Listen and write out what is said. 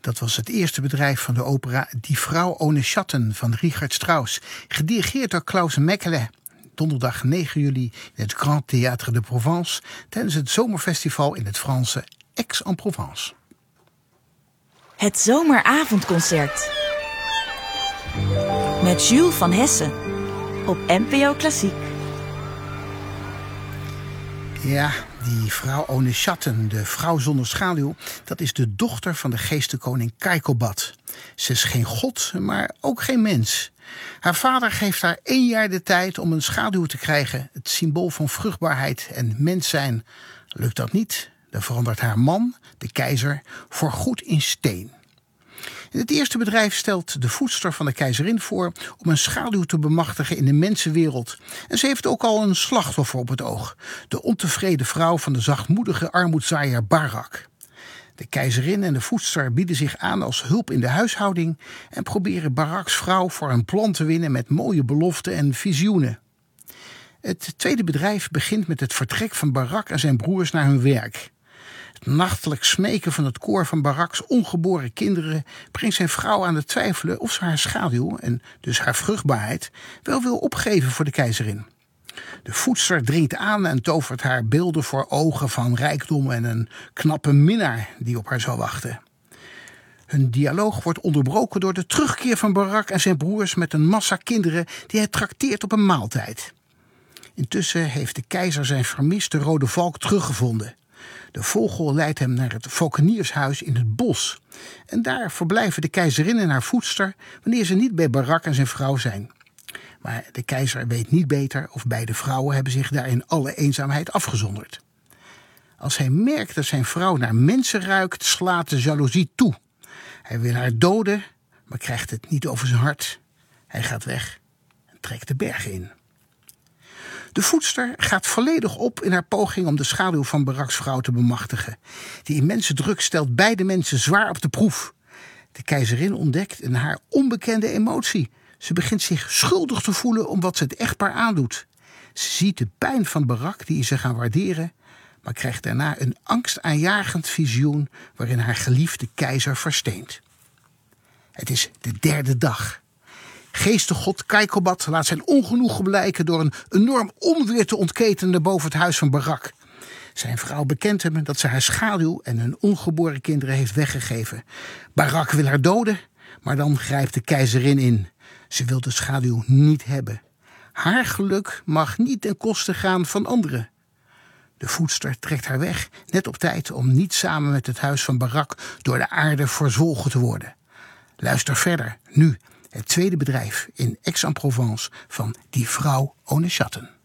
Dat was het eerste bedrijf van de opera Die Frau ohne Schatten van Richard Strauss, gedirigeerd door Klaus Mekele. Donderdag 9 juli in het Grand Théâtre de Provence tijdens het zomerfestival in het Franse Aix-en-Provence. Het zomeravondconcert met Jules van Hessen op NPO Klassiek. Ja, die vrouw ohne Schatten, de vrouw zonder schaduw, dat is de dochter van de geestenkoning Kaikobad. Ze is geen god, maar ook geen mens. Haar vader geeft haar 1 jaar de tijd om een schaduw te krijgen, het symbool van vruchtbaarheid en mens zijn. Lukt dat niet, dan verandert haar man, de keizer, voorgoed in steen. Het eerste bedrijf stelt de voedster van de keizerin voor om een schaduw te bemachtigen in de mensenwereld. En ze heeft ook al een slachtoffer op het oog. De ontevreden vrouw van de zachtmoedige armoedzaaier Barak. De keizerin en de voedster bieden zich aan als hulp in de huishouding en proberen Baraks vrouw voor een plan te winnen met mooie beloften en visioenen. Het tweede bedrijf begint met het vertrek van Barak en zijn broers naar hun werk. Het nachtelijk smeken van het koor van Baraks ongeboren kinderen brengt zijn vrouw aan het twijfelen of ze haar schaduw, en dus haar vruchtbaarheid, wel wil opgeven voor de keizerin. De voedster dringt aan en tovert haar beelden voor ogen van rijkdom en een knappe minnaar die op haar zal wachten. Hun dialoog wordt onderbroken door de terugkeer van Barak en zijn broers met een massa kinderen die hij trakteert op een maaltijd. Intussen heeft de keizer zijn vermiste rode valk teruggevonden. De vogel leidt hem naar het valkeniershuis in het bos. En daar verblijven de keizerin en haar voedster wanneer ze niet bij Barak en zijn vrouw zijn. Maar de keizer weet niet beter of beide vrouwen hebben zich daar in alle eenzaamheid afgezonderd. Als hij merkt dat zijn vrouw naar mensen ruikt, slaat de jaloezie toe. Hij wil haar doden, maar krijgt het niet over zijn hart. Hij gaat weg en trekt de bergen in. De voedster gaat volledig op in haar poging om de schaduw van Baraks vrouw te bemachtigen. Die immense druk stelt beide mensen zwaar op de proef. De keizerin ontdekt een haar onbekende emotie. Ze begint zich schuldig te voelen om wat ze het echtpaar aandoet. Ze ziet de pijn van Barak die ze gaan waarderen, maar krijgt daarna een angstaanjagend visioen waarin haar geliefde keizer versteent. Het is de 3e dag. Geestengod Kaikobad laat zijn ongenoegen blijken door een enorm onweer te ontketenen boven het huis van Barak. Zijn vrouw bekent hem dat ze haar schaduw en hun ongeboren kinderen heeft weggegeven. Barak wil haar doden, maar dan grijpt de keizerin in. Ze wil de schaduw niet hebben. Haar geluk mag niet ten koste gaan van anderen. De voedster trekt haar weg, net op tijd om niet samen met het huis van Barak door de aarde verzwolgen te worden. Luister verder, nu, het tweede bedrijf in Aix-en-Provence van Die Frau ohne Schatten.